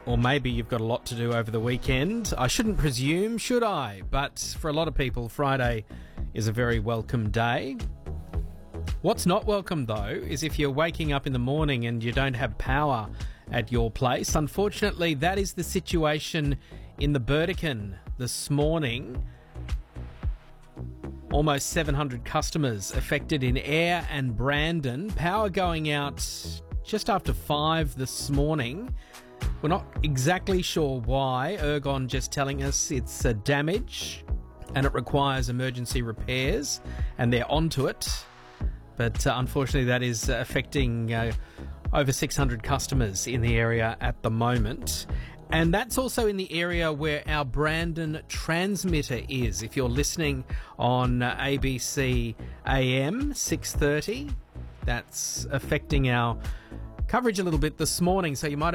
Or maybe you've got a lot to do over the weekend. I shouldn't presume, should I? But for a lot of people, Friday is a very welcome day. What's not welcome, though, is if you're waking up in the morning and you don't have power at your place. Unfortunately, that is the situation in the Burdekin this morning. Almost 700 customers affected in Ayr and Brandon. Power going out just after 5 this morning. We're not exactly sure why. Ergon just telling us it's a damage and it requires emergency repairs, and they're onto it. But unfortunately, that is affecting over 600 customers in the area at the moment. And that's also in the area where our Brandon transmitter is. If you're listening on ABC AM 630, that's affecting our coverage a little bit this morning. So you might